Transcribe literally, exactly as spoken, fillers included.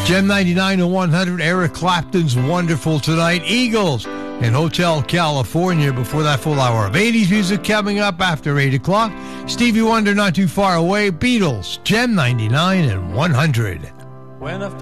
Gem ninety-nine and one hundred, Eric Clapton's Wonderful Tonight. Eagles in Hotel California. Before that, full hour of eighties music coming up after eight o'clock. Stevie Wonder, Not Too Far Away. Beatles, Gem ninety-nine and one hundred. When a